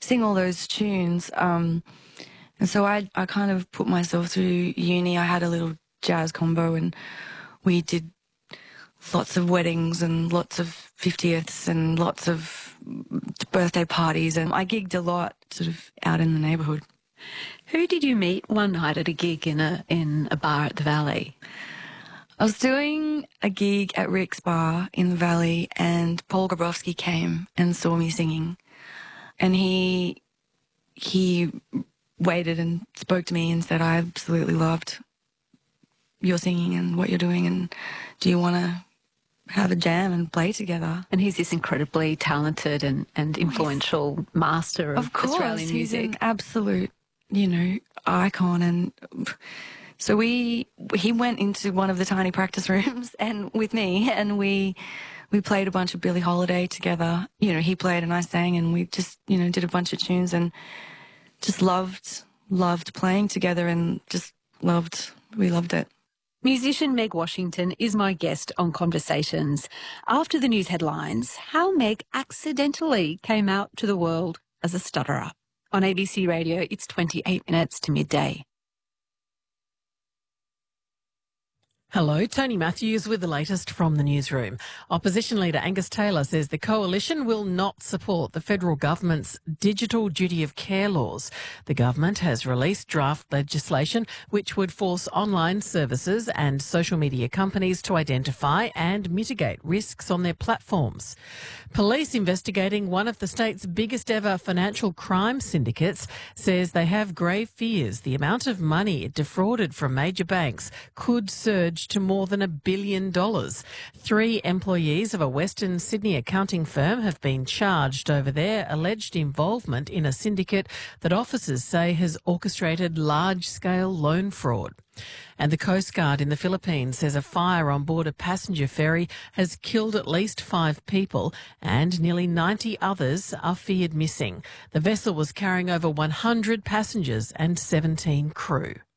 sing all those tunes. And so I kind of put myself through uni. I had a little jazz combo and we did lots of weddings and lots of 50ths and lots of birthday parties. And I gigged a lot sort of out in the neighbourhood. Who did you meet one night at a gig in a bar at the Valley? I was doing a gig at Rick's Bar in the Valley and Paul Grabowski came and saw me singing. And he waited and spoke to me and said, I absolutely loved your singing and what you're doing, and do you want to have a jam and play together? And he's this incredibly talented and influential master of Australian music. He's an absolute, icon. And so he went into one of the tiny practice rooms and with me, and we played a bunch of Billie Holiday together. He played and I sang, and we just, did a bunch of tunes and just loved playing together and we loved it. Musician Meg Washington is my guest on Conversations. After the news headlines, how Meg accidentally came out to the world as a stutterer. On ABC Radio, it's 28 minutes to midday. Hello, Tony Matthews with the latest from the newsroom. Opposition leader Angus Taylor says the coalition will not support the federal government's digital duty of care laws. The government has released draft legislation which would force online services and social media companies to identify and mitigate risks on their platforms. Police investigating one of the state's biggest ever financial crime syndicates says they have grave fears the amount of money it defrauded from major banks could surge to more than $1 billion. 3 employees of a Western Sydney accounting firm have been charged over their alleged involvement in a syndicate that officers say has orchestrated large-scale loan fraud. And the Coast Guard in the Philippines says a fire on board a passenger ferry has killed at least 5 people and nearly 90 others are feared missing. The vessel was carrying over 100 passengers and 17 crew.